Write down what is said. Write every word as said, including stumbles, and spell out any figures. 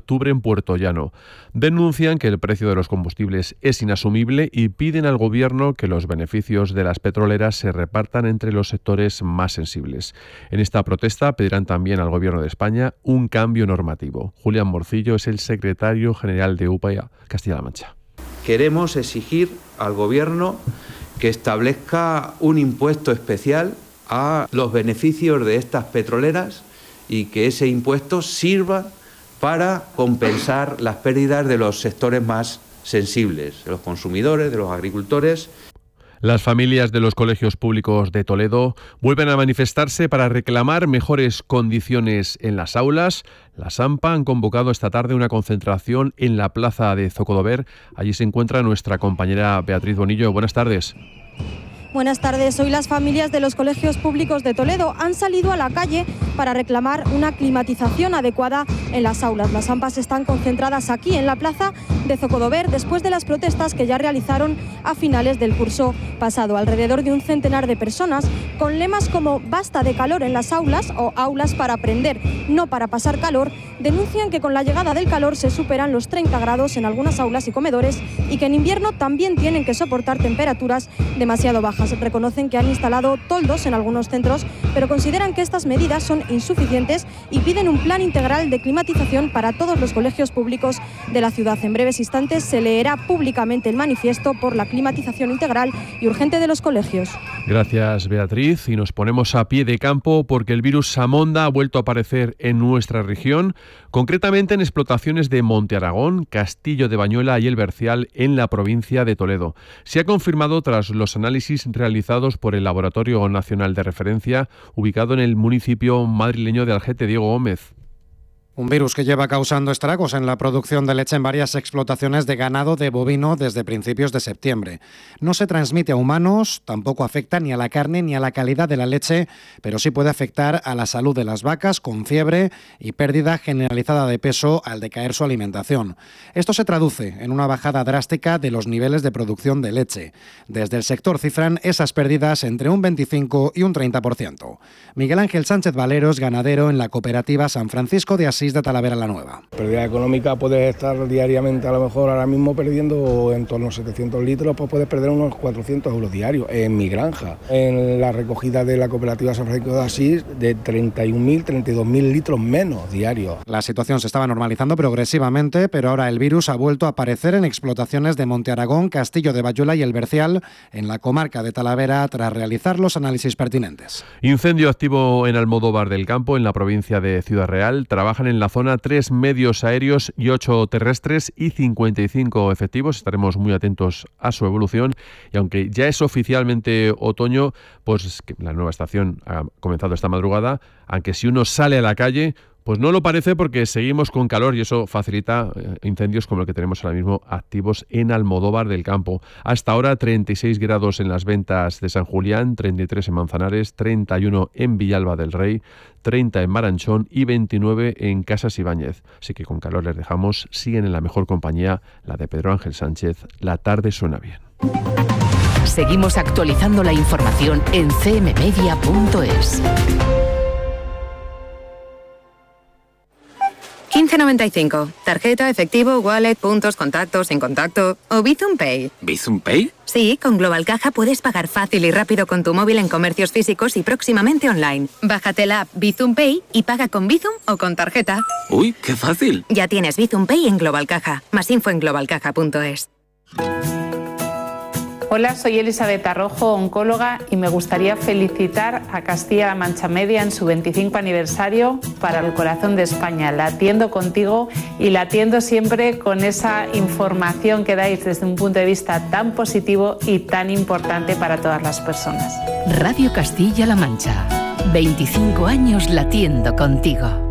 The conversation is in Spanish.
octubre en Puertollano. Denuncian que el precio de los combustibles es inasumible y piden al Gobierno que los beneficios de las petroleras se repartan entre los sectores más sensibles. En esta protesta pedirán también al Gobierno de España un cambio normativo. Julián Morcillo es el secretario general de U P A Castilla-La Mancha. Queremos exigir al Gobierno que establezca un impuesto especial a los beneficios de estas petroleras y que ese impuesto sirva para compensar las pérdidas de los sectores más sensibles, de los consumidores, de los agricultores. Las familias de los colegios públicos de Toledo vuelven a manifestarse para reclamar mejores condiciones en las aulas. Las AMPA han convocado esta tarde una concentración en la plaza de Zocodover. Allí se encuentra nuestra compañera Beatriz Bonillo. Buenas tardes. Buenas tardes. Hoy las familias de los colegios públicos de Toledo han salido a la calle para reclamar una climatización adecuada en las aulas. Las AMPAs están concentradas aquí en la plaza de Zocodover después de las protestas que ya realizaron a finales del curso pasado. Alrededor de un centenar de personas con lemas como basta de calor en las aulas o aulas para aprender, no para pasar calor, denuncian que con la llegada del calor se superan los treinta grados en algunas aulas y comedores y que en invierno también tienen que soportar temperaturas demasiado bajas. Reconocen que han instalado toldos en algunos centros, pero consideran que estas medidas son insuficientes y piden un plan integral de climatización para todos los colegios públicos de la ciudad. En breves instantes se leerá públicamente el manifiesto por la climatización integral y urgente de los colegios. Gracias, Beatriz. Y nos ponemos a pie de campo porque el virus Samonda ha vuelto a aparecer en nuestra región, concretamente en explotaciones de Monte Aragón, Castillo de Bañuela y El Bercial en la provincia de Toledo. Se ha confirmado tras los análisis realizados por el Laboratorio Nacional de Referencia, ubicado en el municipio madrileño de Algete. Diego Gómez. Un virus que lleva causando estragos en la producción de leche en varias explotaciones de ganado de bovino desde principios de septiembre. No se transmite a humanos, tampoco afecta ni a la carne ni a la calidad de la leche, pero sí puede afectar a la salud de las vacas con fiebre y pérdida generalizada de peso al decaer su alimentación. Esto se traduce en una bajada drástica de los niveles de producción de leche. Desde el sector cifran esas pérdidas entre un veinticinco y un treinta por ciento. Miguel Ángel Sánchez Valeros, ganadero en la cooperativa San Francisco de Asís de Talavera la Nueva. Pérdida económica, puedes estar diariamente a lo mejor ahora mismo perdiendo en torno a setecientos litros, pues puedes perder unos cuatrocientos euros diarios en mi granja. En la recogida de la cooperativa San Francisco de Asís, de treinta y un mil, treinta y dos mil litros menos diarios. La situación se estaba normalizando progresivamente, pero ahora el virus ha vuelto a aparecer en explotaciones de Monte Aragón, Castillo de Bañuela y El Bercial, en la comarca de Talavera, tras realizar los análisis pertinentes. Incendio activo en Almodóvar del Campo, en la provincia de Ciudad Real. Trabajan en la zona tres medios aéreos y ocho terrestres y cincuenta y cinco efectivos. Estaremos muy atentos a su evolución y aunque ya es oficialmente otoño, pues la nueva estación ha comenzado esta madrugada, aunque si uno sale a la calle, pues no lo parece porque seguimos con calor y eso facilita incendios como el que tenemos ahora mismo activos en Almodóvar del Campo. Hasta ahora treinta y seis grados en las Ventas de San Julián, treinta y tres en Manzanares, treinta y uno en Villalba del Rey, treinta en Maranchón y veintinueve en Casas Ibáñez. Así que con calor les dejamos, siguen en la mejor compañía, la de Pedro Ángel Sánchez. La tarde suena bien. Seguimos actualizando la información en c m media punto es. quince noventa y cinco. Tarjeta, efectivo, wallet, puntos, contactos, sin contacto o Bizum Pay. ¿Bizum Pay? Sí, con Global Caja puedes pagar fácil y rápido con tu móvil en comercios físicos y próximamente online. Bájate la app Bizum Pay y paga con Bizum o con tarjeta. ¡Uy, qué fácil! Ya tienes Bizum Pay en Global Caja. Más info en global caja punto es. Hola, soy Elizabeth Arrojo, oncóloga, y me gustaría felicitar a Castilla-La Mancha Media en su veinticinco aniversario para el corazón de España. La atiendo contigo y la atiendo siempre con esa información que dais desde un punto de vista tan positivo y tan importante para todas las personas. Radio Castilla-La Mancha. veinticinco años latiendo contigo.